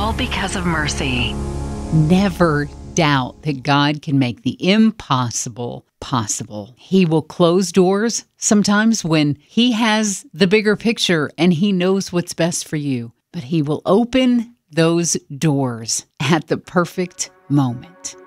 all because of mercy. Never doubt that God can make the impossible possible. He will close doors sometimes when He has the bigger picture and He knows what's best for you. But He will open those doors at the perfect moment.